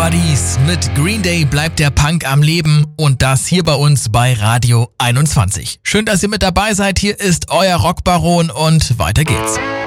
Buddies. Mit Green Day bleibt der Punk am Leben und das hier bei uns bei Radio 21. Schön, dass ihr mit dabei seid. Hier ist euer Rockbaron und weiter geht's.